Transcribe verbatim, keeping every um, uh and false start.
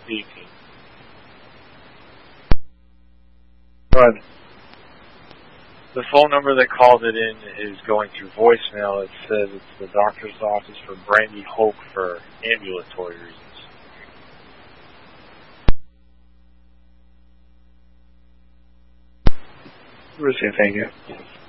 Speaking. Good. The phone number that called it in is going through voicemail. It says it's the doctor's office for Brandy Hoke for ambulatory reasons. Receive, thank you.